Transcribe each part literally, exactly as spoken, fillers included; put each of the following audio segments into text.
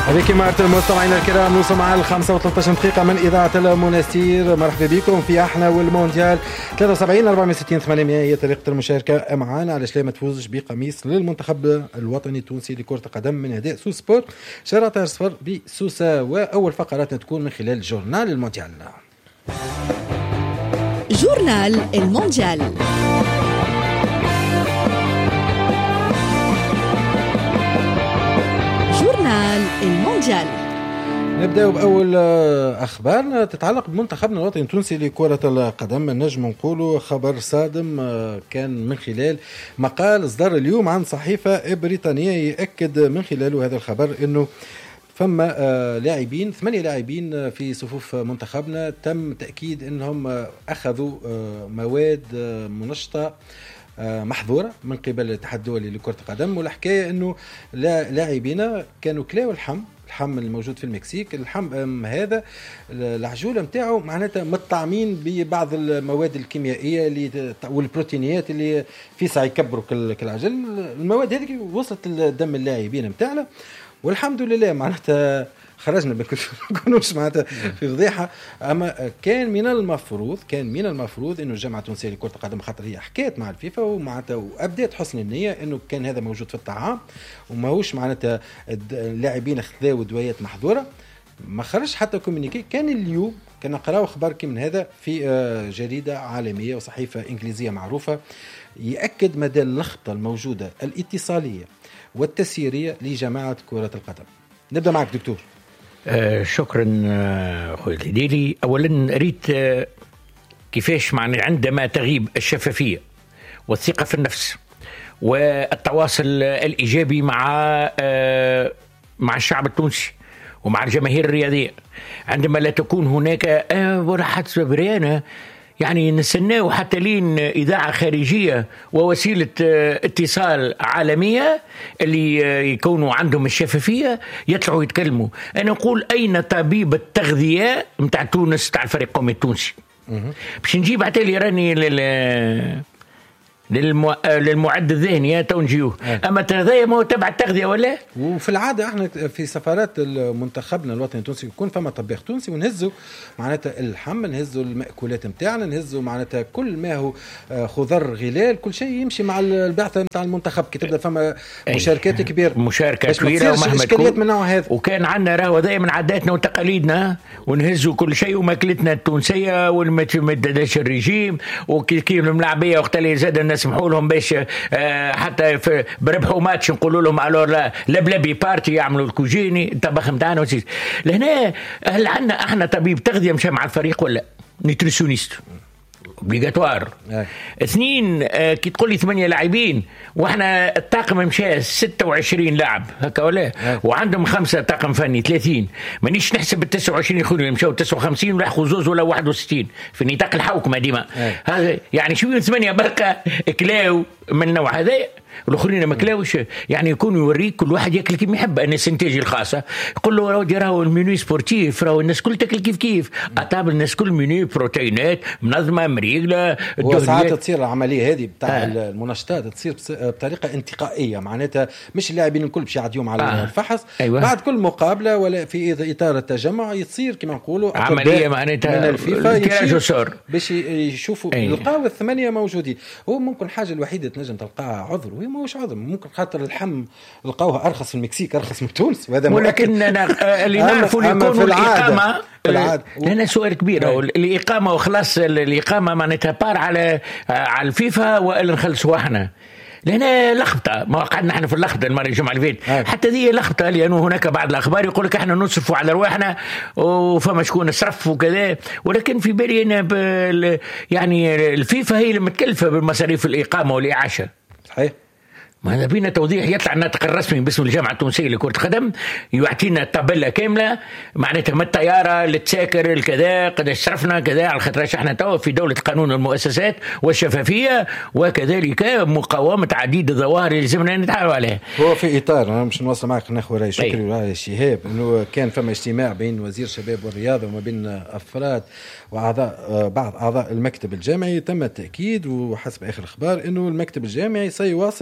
بك مارت المستمعين الكرام، نوصل مع الخامسة وثلاثة عشر دقيقة من إذاعة المنستير. مرحبا بكم في أحنا والمونديال ثلاثة وسبعين أربعمائة وستين ثمانمائة هي طريقة المشاركة معنا على شلي ما تفوزش بقميص للمنتخب الوطني التونسي لكرة القدم من أداء سو سبورت شراطة صفر بسوسة. وأول فقراتنا تكون من خلال جورنال المونديال. جورنال المونديال. جورنال المونديال. نبدأ بأول أخبار تتعلق بمنتخبنا الوطني التونسي لكرة القدم. نجم نقوله خبر صادم كان من خلال مقال إصدار اليوم عن صحيفة بريطانية يأكد من خلاله هذا الخبر أنه فما لاعبين ثمانية لاعبين في صفوف منتخبنا تم تأكيد أنهم أخذوا مواد منشطة محظورة من قبل الاتحاد الدولي لكرة القدم. والحكاية أنه لاعبين كانوا كلاو الحم الحم الموجود في المكسيك. الحم هذا العجولة متاعه معناتها مطعمين ببعض المواد الكيميائية اللي والبروتينيات اللي في ساعة يكبروا كالعجل. المواد هذه وصلت لدم اللاعبين متاعنا والحمد لله معناتها خرجنا بكونوش معناتها في فضيحة. أما كان من المفروض كان من المفروض إنه الجامعة التونسية لكرة القدم خاطر هي حكيت مع الفيفا ومعناتها وأبدأت حسن النية إنه كان هذا موجود في الطعام وماهوش معناتها اللاعبين خذوا دوايات محظورة. ما خرج حتى كومينيكي. كان اليوم كان نقرأ أخبار من هذا في جريدة عالمية وصحيفة إنجليزية معروفة يأكد مدى اللخبطة الموجودة الاتصالية والتسييرية لجماعة كرة القدم. نبدأ معك دكتور. آه شكرا أخوي الهديلي. أولا أريد آه كيفاش معنى عندما تغيب الشفافية والثقة في النفس والتواصل الإيجابي مع آه مع الشعب التونسي ومع الجماهير الرياضية، عندما لا تكون هناك آه وراحة سبريانة يعني نستناه حتى لين إذاعة خارجية ووسيلة اتصال عالمية اللي يكونوا عندهم الشفافية يطلعوا يتكلموا. أنا أقول أين طبيب التغذية متاع تونس تاع الفريق القومي التونسي؟ باش نجيب عتالي راني لل للمو... للمعد الذهني تونجيوه. أما تغذية ما هو تبع التغذية ولا؟ وفي العادة احنا في سفارات منتخبنا الوطني التونسي يكون فما طباخ تونسي ونهزوا معناتها اللحم، نهزوا المأكولات متاعنا، نهزوا معناتها كل ما هو خضر غلال، كل شيء يمشي مع البعثة متاع المنتخب كي تبدا فما مشاركات كبيرة مشاركة كبيرة ومهما تكون من نوع هذا. وكان عندنا راهو هذا من عاداتنا وتقاليدنا ونهزوا كل شيء وماكلتنا التونسية والمدداش الرجيم وكي الملاعبية وقت اللي زاد الناس سمحوا لهم باش حتى بربحوا ماتش نقولوا لهم الو لا لبلبي بارتي يعملوا الكوجيني الطبخ نتاعنا وسيس. لهنا هل عندنا احنا طبيب تغذيه مشى مع الفريق ولا نيوتريسيونيست اوبليغاتوار؟ اثنين آه كي تقول لي ثمانية لاعبين واحنا الطاقم مشى ستة وعشرين لاعب هكا ولا آه. وعندهم خمسة طاقم فني ثلاثين. مانيش نحسب ال تسعة وعشرين يخونوا اللي مشاو تسعة وخمسين ولا خوزوز ولا واحد وستين في نطاق الحوكمة ديما آه. هذا يعني شو ثمانية بركة كلاو من النوع هذا والاخرين ما كلاوش. يعني يكون يوريك كل واحد ياكل كيف يحب. انا سنتاجي الخاصه يقول له راهو راهو المنيو سبورتيف راهو الناس كل تاكل كيف كيف اطابل الناس كل منيو بروتينات منظمه مريقله. وساعات تصير العمليه هذه بتاع آه. المنشطات تصير بطريقه انتقائيه معناتها مش اللاعبين الكل باش يعديهم على آه. الفحص أيوة. بعد كل مقابله ولا في اطار التجمع يصير كما نقولوا عمليه معناتها من الفيفا باش يشوفوا أيوة. يلقاو الثمانيه موجودين. هو ممكن الحاجه الوحيده تنجم تلقاها عذر وهي ماهوش عذر، ممكن خاطر اللحم لقاوها ارخص في المكسيك ارخص من تونس وهذا ولكن اللي نعرفوا اللي يكونوا الاقامه هنا سؤال كبير. الاقامه وخلاص الاقامه معناتها بار على على الفيفا والا نخلصوا احنا لهنا لخبطه. ما قعدنا احنا في اللخبطه المره الجمعه اللي فاتت حتى ذي لخبطه لانه هناك بعض الاخبار يقول لك احنا نصرفوا على رواحنا وفما شكون صرف وكذا. ولكن في بالي انا يعني الفيفا هي اللي متكلفه بالمصاريف الاقامه والاعاشه. صحيح. ما بينا توضيح يطلع الناطق الرسمي باسم الجامعة التونسية لكرة القدم يعطينا الطابلة كاملة معناتها من الطيارة للتساكر الكذا قد صرفنا كذا على خاطرش احنا توا في دولة قانون المؤسسات والشفافية وكذلك مقاومة عديد الظواهر اللي لازمنا نتعامل عليها. هو في إطار أنا مش نواصل معك ناخذ رأي شكري ورأي شهاب إنه كان فما اجتماع بين وزير الشباب والرياضة وما بين أفراد وأعضاء بعض أعضاء المكتب الجامعي. تم التأكيد وحسب آخر أخبار إنه المكتب الجامعي سيواصل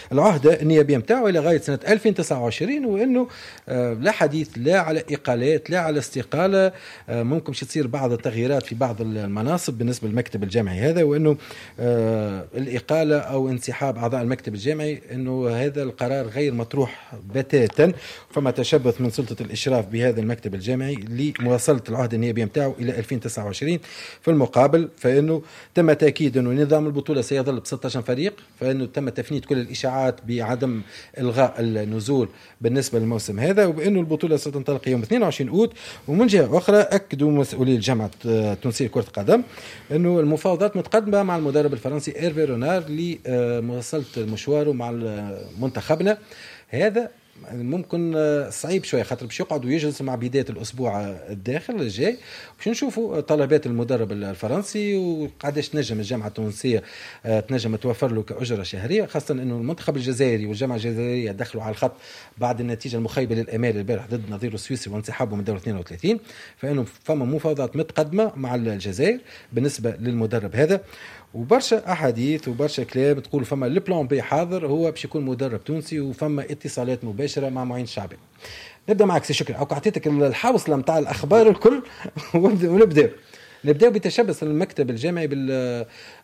العهده النيابيه نتاعو الى غايه سنه ألفين وتسعة وعشرين، وانه لا حديث لا على اقالات لا على استقاله، ممكن باش تصير بعض التغييرات في بعض المناصب بالنسبه للمكتب الجامعي هذا، وانه الاقاله او انسحاب اعضاء المكتب الجامعي انه هذا القرار غير مطروح بتاتا. فما تشبث من سلطه الاشراف بهذا المكتب الجامعي لمواصله العهد النيابي نتاعو الى ألفين وتسعة وعشرين. في المقابل فانه تم تاكيد انه نظام البطوله سيظل ب ستة عشر فريق، فانه تم تفنيد كل الاشاعات بعدم الغاء النزول بالنسبه للموسم هذا، وبانه البطوله ستنطلق يوم اثنين وعشرين أوت. ومن جهه اخرى اكدوا مسؤولي الجامعه التونسيه لكره القدم انه المفاوضات متقدمه مع المدرب الفرنسي إيرفي رونار لمواصله مشواره مع منتخبنا. هذا ممكن صعيب شويه خاطر باش يقعدوا يجلسوا مع بدايه الاسبوع الداخل الجاي باش نشوفوا طلبات المدرب الفرنسي وقعداش تنجم الجامعه التونسيه تنجم توفر له كاجره شهريه، خاصه انه المنتخب الجزائري والجامعه الجزائريه دخلوا على الخط بعد النتيجه المخيبه للامال البارح ضد نظيره السويسري وانسحابه من دور اثنين وثلاثين. فانه فما مفاوضات متقدمه مع الجزائر بالنسبه للمدرب هذا، وبرشا احاديث وبرشا كلام تقول فما البلان بي حاضر هو باش يكون مدرب تونسي، وفما اتصالات مباشره مع معين الشعبي. نبدا معك سي شكري، او اعطيتك الحوصله نتاع الاخبار الكل ونبدا نبداو بتشبث المكتب الجامعي بال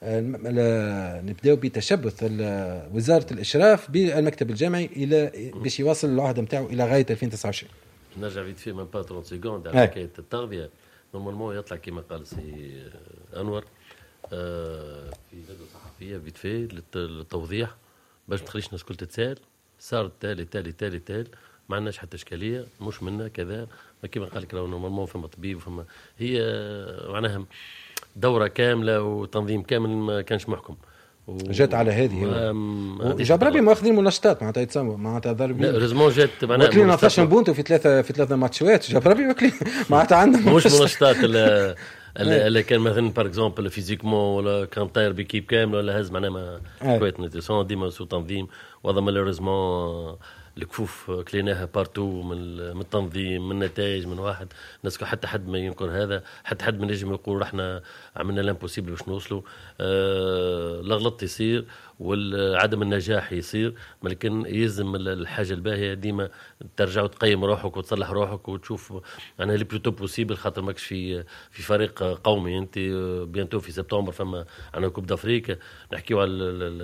نبداو بتشبث وزاره الاشراف بالمكتب الجامعي الى باش يواصل العهد نتاعو الى غايه ألفين وتسعة وعشرين. نرجع فيت في من با ثلاثين سكوند على حكايه التغذيه. نورمالمون يطلع كما قال سي انور في ندوة صحفية فيتفي للتوضيح باش ما تخليش الناس كل تتسال. صار تالي تالي تالي تالي ما عندناش حتى اشكاليه مش منا كذا كما قال لك. لو نورمالمون فما طبيب فما هي معناها دوره كامله وتنظيم كامل ما كانش محكم و... جات على هذه جبربي ماخذين منشطات معناتها يتسموا معناتها ضربين ريزمون جات معناها واكلين نطاش بونتو في ثلاثه في ثلاثه ماتشات جبربي واكلين معناتها عندهم مش منشطات اللي كان مثلا بار اكزومبل فيزيكمون ولا كان طاير بكيب كامل ولا هز معناها ما كويت نيتيسون ديما سو تنظيم. وهذا مالوريزمون الكفوف كليناها بارتو من التنظيم من النتائج من واحد الناس حتى حد ما ينكر هذا حتى حد ما نجم يقول احنا عملنا لامبوسيبل باش نوصلوا. أه الغلط يصير والعدم النجاح يصير، لكن يلزم الحاجه الباهيه ديما ترجع وتقيم روحك وتصلح روحك وتشوف يعني لي بلوتو بوسيبل خاطر ماكش في في فريق قومي. انت بيانتو في سبتمبر فما عندنا كوب دافريك نحكيو على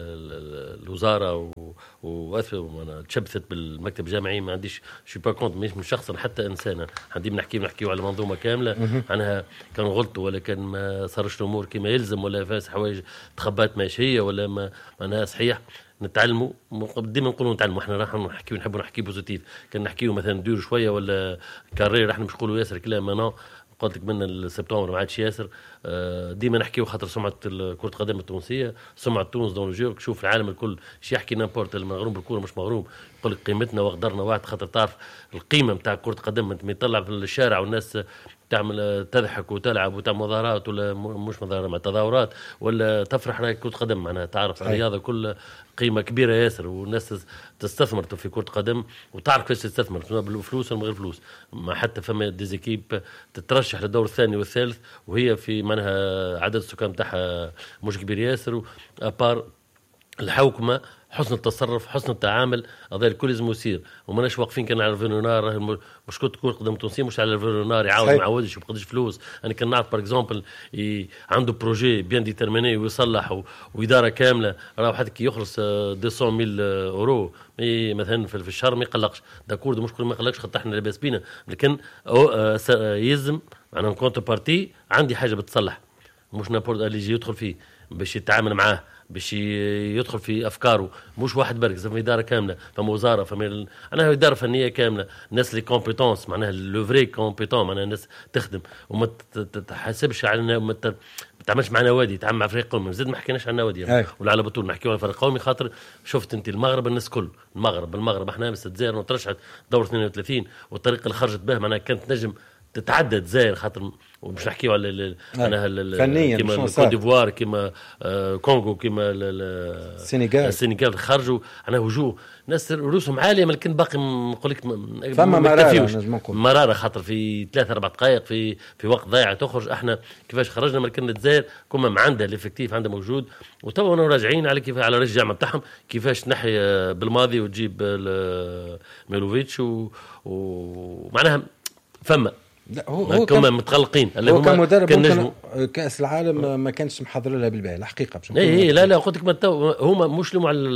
الوزاره وانا تشبثت بالمكتب الجامعي ما عنديش شي با كونت مش من شخص حتى انسان عندي بنحكي نحكيو على منظومه كامله عنها كان غلط ولا كان ما صارش الامور كما يلزم ولا فاس حوايج تخبات ماشي هي ولا ما معناها صحيح. نتعلموا ديما نقولوا نتعلموا احنا راح نحكيو نحبوا نحكي بوزيتيف. كان نحكيو مثلا نديروا شويه ولا كارير احنا مش نقولوا ياسر كلام انا قلت لك من السبتمبر ما عادش ياسر. ديما نحكيو خاطر سمعه كره القدم التونسيه سمعه تونس دون جو شوف العالم الكل شي يحكي نامبورت المغروم بالكوره مش مغروم يقول لك قيمتنا وقدرنا واحد خاطر تعرف القيمه نتاع كره القدم. انت يطلع في الشارع والناس تعمل تضحك وتلعب وتعمل مظاهرات ولا مش مظاهرات مع تظاهرات ولا تفرح رايك كرة قدم معناها تعرف الرياضة كل قيمة كبيرة ياسر والناس تستثمر في كرة قدم وتعرف كيف تستثمر بالفلوس ولا من غير فلوس. ما حتى فما ديزيكيب تترشح للدور الثاني والثالث وهي في معناها عدد السكان تاعها مش كبير ياسر وابار الحوكمة حسن التصرف حسن التعامل هذا الكل لازم يصير. وماناش واقفين كان على الفيرونار مش كنت كره قدام تونسيه مش على الفيرونار يعاود ما يعاودش وبقدش فلوس. انا كان نعرف بار اكزومبل عنده بروجي بيان ديترميني ويصلح واداره كامله راه حد كي يخلص مئتين ألف اورو مثلا في الشهر ما يقلقش داكورد مش كل ما يقلقش خاطر احنا لاباس بينا لكن يلزم معناها كونتر بارتي عندي حاجه بتصلح مش نابورت اللي يجي يدخل فيه باش يتعامل معاه باش يدخل في افكاره مش واحد برك زي اداره كامله فما وزاره فما انا اداره فنيه كامله الناس اللي كومبيتونس معناها لو فري كومبيتون معناها الناس تخدم وما تحاسبش على ما تعملش مع نوادي تعمل مع فريق قومي. زاد ما حكيناش عن نوادي يعني. ولا على بطول نحكيو على فريق قومي خاطر شفت انت المغرب الناس كل المغرب المغرب احنا بس الجزائر وترشحت دور اثنين وثلاثين والطريقه اللي خرجت به معناها كانت نجم تتعدى الجزائر خاطر ومش نحكيو على انا فنيا كيما كوت ديفوار كيما كونغو كيما السنغال السنغال خرجوا على وجوه ناس رؤوسهم عاليه لكن باقي نقول لك فما مراره مراره خاطر في ثلاث اربع دقائق في في وقت ضايع تخرج. احنا كيفاش خرجنا ملكنا الجزائر كما ما عندها الافكتيف عندها موجود وتوا راجعين على كيف على رجع الجامعه بتاعهم كيفاش تنحي بالماضي وتجيب ميلوفيتش ومعناها فما لا هو هو كما متقلقين اللي هما كمدرب ممكن كاس العالم ما كانش محضر لها بالباهي الحقيقه باش اي لا لا قلت لك هما مش لهم على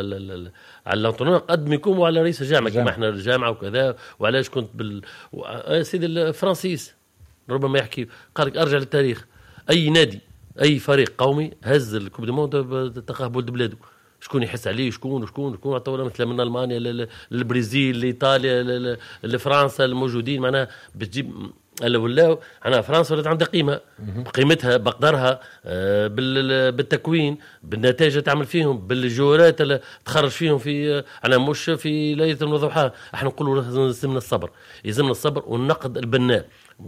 على الانطونور قد ما يكونوا على رئيس الجامعه كما احنا الجامعه وكذا. وعلاش كنت بال سيدي الفرنسيس ربما يحكي قال لك ارجع للتاريخ اي نادي اي فريق قومي هز الكوب دي موند تلقاه بولد بلاده شكون يحس عليه شكون شكون شكون عطونا مثل من المانيا للبرازيل لايطاليا لفرنسا الموجودين معناها بتجيب الا ولاو انا فرنسا ولات عندها قيمه بقيمتها بقدرها بالتكوين بالنتائج اللي تعمل فيهم بالجولات اللي تخرج فيهم في انا مش في ليله وضحاها. احنا نقولوا لازمنا الصبر يلزمنا الصبر والنقد البناء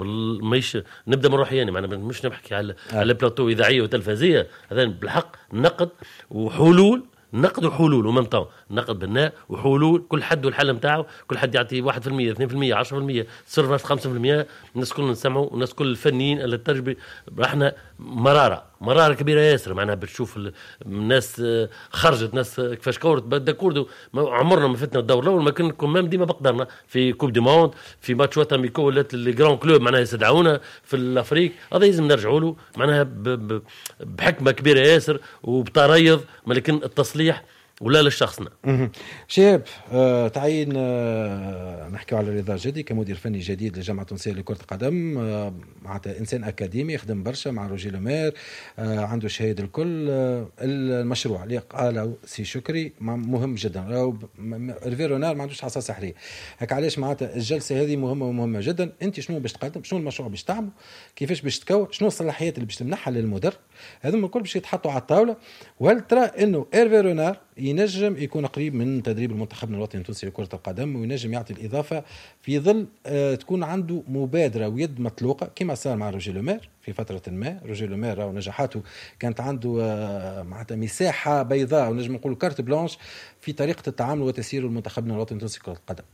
مش نبدا من روحي يعني معنا مش نحكي على على بلاطو اذاعيه وتلفزيه هذا بالحق نقد وحلول نقد وحلول وممتع نقد بناء وحلول كل حد والحل نتاعو كل حد يعطي واحد بالمية اثنين بالمية عشرة بالمية صفر خمسة بالمية الناس كلنا نسمعوا والناس كل الفنيين اللي التجربة احنا مرارة مرارة كبيرة ياسر معناها بتشوف الناس خرجت ناس كيفاش كورت بدا كوردو عمرنا ما فتنا الدور الاول ما كنا ديما بقدرنا في كوب دي موند في ماتشات اميكو ولات الجران كلوب معناها يستدعونا في الافريق هذا لازم نرجعوا له معناها بحكمة كبيرة ياسر وبتريض لكن التصليح ولا للشخصنا. شاب آه تعين آه نحكي على رضا جدي كمدير فني جديد للجامعة التونسية لكرة القدم آه معناتها إنسان أكاديمي يخدم برشا مع روجي لومير آه عنده شهيد الكل آه المشروع اللي قاله سي شكري مهم جدا. الفيرونار ما عندوش حصة سحرية هك علاش معناتها الجلسة هذه مهمة ومهمة جدا. أنت شنو باش تقدم شنو المشروع باش تعمل كيفاش باش تكون شنو الصلاحيات اللي باش تمنحها للمدرب هذوما الكل باش يتحطوا على الطاولة. وهل ترى إنه إيرفيرونار ينجم يكون قريب من تدريب المنتخب الوطني التونسي لكرة القدم وينجم يعطي الإضافة في ظل آه تكون عنده مبادرة ويد مطلوقة كما صار مع روجي لومير في فترة ما. روجي لومير ونجاحاته كانت عنده آه معناتها مساحة بيضاء ونجم نقول كارت بلانش في طريقة التعامل وتسيير المنتخب الوطني التونسي لكرة القدم.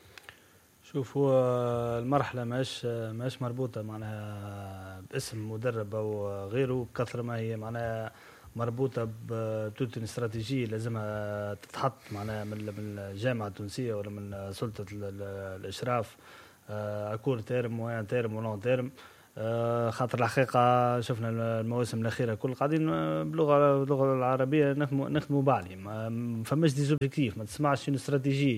شوف هو المرحلة ماش ماش مربوطة معناها باسم مدرب أو غيره بكثر ما هي معناها مربوطة بتوت استراتيجية لازمها تتحط معناها من الجامعة التونسية ولا من سلطة الإشراف أكور تيرم وين تيرم ولون تيرم خاطر الحقيقة شفنا المواسم الأخيرة كل قاعدين بلغة باللغة العربية نخدموا نخدموا بعلي ما فماش دي زوبجيكتيف ما تسمعش شنو استراتيجية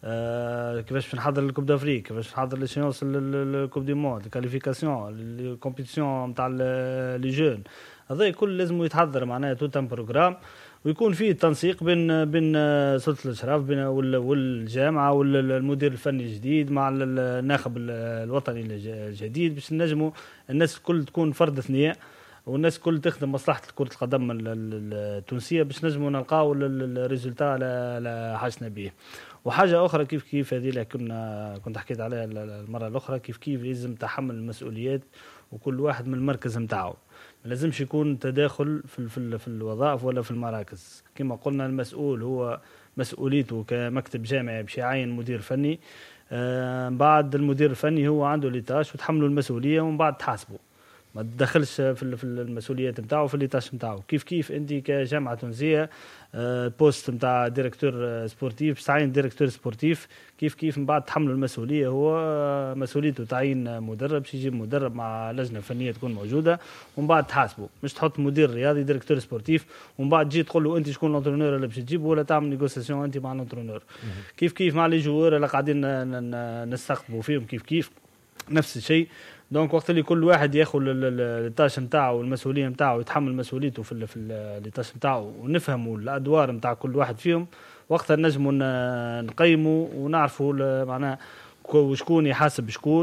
آه كيفاش نحضر الكوب دافريك كيفاش نحضر ليشيونس الكوب دي موند الكاليفيكاسيون الكومبيتيسيون نتاع لي جون هذا كل لازم يتحضر معناها توت ان بروجرام ويكون فيه تنسيق بين بين سلطة الإشراف بين والجامعة والمدير الفني الجديد مع الناخب الوطني الجديد باش نجموا الناس الكل تكون فرد ثنية والناس الكل تخدم مصلحة كرة القدم التونسية باش نجموا نلقاو الريزولتا على حاجنا به. وحاجة أخرى كيف كيف هذه اللي كنا كنت حكيت عليها المرة الأخرى كيف كيف لازم تحمل المسؤوليات وكل واحد من المركز متاعه ما لازمش يكون تداخل في في في الوظائف ولا في المراكز. كما قلنا المسؤول هو مسؤوليته كمكتب جامعي باش يعين مدير فني آه بعد المدير الفني هو عنده ليتاش وتحمله المسؤولية ومن بعد تحاسبه ما تدخلش في في المسؤوليات نتاعو في الليتاش نتاعو. كيف كيف انت كجامعه تونسيه آه بوست نتاع ديريكتور سبورتيف باش تعين ديريكتور سبورتيف كيف كيف من بعد تحمل المسؤوليه هو مسؤوليته تعيين مدرب باش يجيب مدرب مع لجنه فنيه تكون موجوده ومن بعد تحاسبه مش تحط مدير رياضي ديريكتور سبورتيف ومن بعد تجي تقول له انت شكون الانترونور اللي باش تجيبه ولا تعمل نيغوسياسيون انت مع الانترونور. كيف كيف مع لي جوار اللي قاعدين نستقطبوا فيهم كيف كيف نفس الشيء. دونك وقت اللي كل واحد ياخذ التاش نتاعو والمسؤوليه نتاعو ويتحمل مسؤوليته في في التاش نتاعو ونفهموا الادوار نتاع كل واحد فيهم وقتها نجموا نقيموا ونعرفوا معناها وشكون يحاسب شكون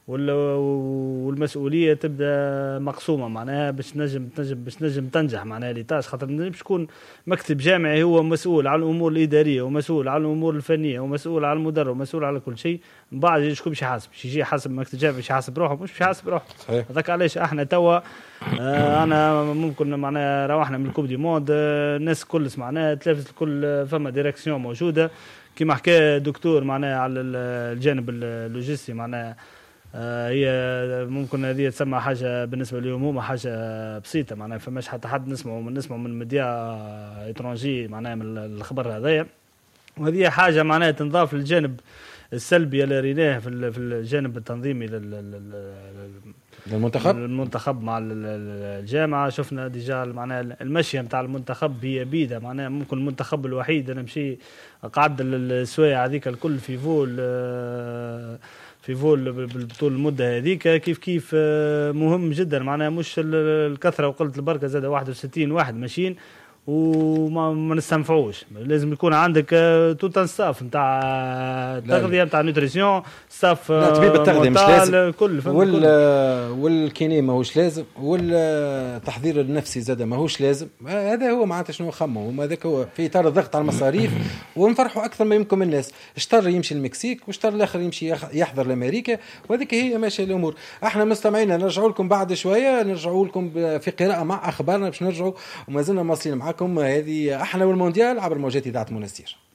والمسؤوليه تبدا مقسومه معناها باش نجم تنجم باش نجم تنجح معناها ليتاج، خاطر باش يكون مكتب جامعي هو مسؤول على الامور الاداريه ومسؤول على الامور الفنيه ومسؤول على المدرب ومسؤول على كل شيء، من بعد شكون باش يحاسب؟ باش يجي يحاسب مكتب جامعي باش يحاسب روحه؟ مش باش يحاسب روحه. هذاك علاش احنا توا آه انا ممكن معناها روحنا من الكوب دي موند آه الناس كل معناها تلافت الكل، فما ديريكسيون موجوده كما حكى دكتور معناها على الجانب اللوجستي معناها آه هي ممكن هذه تسمى حاجه بالنسبه لهم هما حاجه بسيطه معناها، فماش حتى حد نسمعوا من نسمعوا من ميديا اترونجي معناها من الخبر هذايا، وهذه حاجه معناها تنضاف للجانب السلبي اللي ريناه في الجانب التنظيمي للمنتخب المنتخب مع الجامعه. شفنا ديجا معناها المشيه نتاع المنتخب هي بيده معناها، ممكن المنتخب الوحيد انا مشي قعد السوايع هذيك الكل في فول في فول بالبطوله المده هذيك كيف كيف مهم جدا معناها، مش الكثره وقله البركه زاد واحد وستين واحد ماشيين وما ما نستنفعوش. لازم يكون عندك توت ستاف نتاع التغذيه نتاع نوتريسيون، ستاف طبيب التغذيه مش لازم كل وال والكيني ماهوش لازم، والتحضير النفسي زاد ماهوش لازم. هذا هو معناتها شنو خموا هما، هذاك هو في اطار الضغط على المصاريف ونفرحوا اكثر ما يمكن من الناس. اشتر يمشي المكسيك واشتر الاخر يمشي يحضر لامريكا، وهذيك هي ماشيه الامور. احنا مستمعينا نرجعوا لكم بعد شويه، نرجعوا لكم في قراءه مع اخبارنا باش نرجعوا وما زلنا مواصلين معكم. هذه احنا والمونديال عبر موجات اذاعه منستير.